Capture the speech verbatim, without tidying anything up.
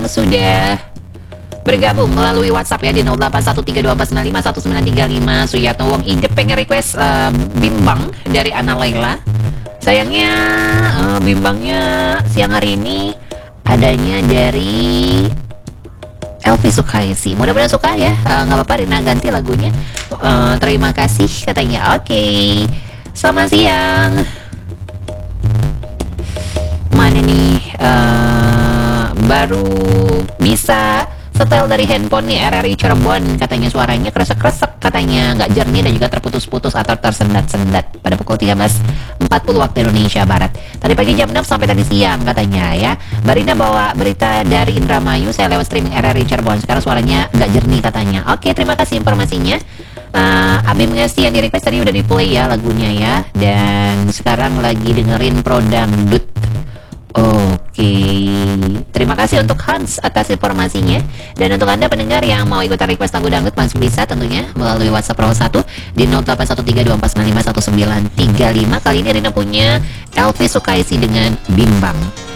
yang sudah bergabung melalui WhatsApp ya di nol delapan satu tiga dua empat sembilan lima satu sembilan tiga lima. Suyatno Wong Idep pengen request uh, bimbang dari Ana Laila. Sayangnya uh, bimbangnya siang hari ini adanya dari Elvi Sukaisi. Mudah-mudahan suka ya. Uh, nggak apa-apa Rina ganti lagunya. Uh, terima kasih katanya. Oke. Okay. Selamat siang. Mana nih? Uh, baru bisa setel dari handphone nih R R I Cirebon, katanya suaranya kresek-kresek, katanya nggak jernih dan juga terputus-putus atau tersendat-sendat pada pukul tiga belas empat puluh waktu Indonesia Barat. Tadi pagi jam enam sampai tadi siang katanya ya. Barina bawa berita dari Indramayu, saya lewat streaming R R I Cirebon, sekarang suaranya nggak jernih katanya. Oke, terima kasih informasinya. Uh, Abim Ngesti yang di request tadi udah di play ya lagunya ya, dan sekarang lagi dengerin Pro Dangdut. Oke, terima kasih untuk Hans atas informasinya. Dan untuk Anda pendengar yang mau ikutan request lagu dangdut masih bisa tentunya melalui WhatsApp Pro satu di nol delapan satu tiga dua empat sembilan lima satu sembilan tiga lima. Kali ini Rina punya Elvi Sukaisi dengan Bimbang.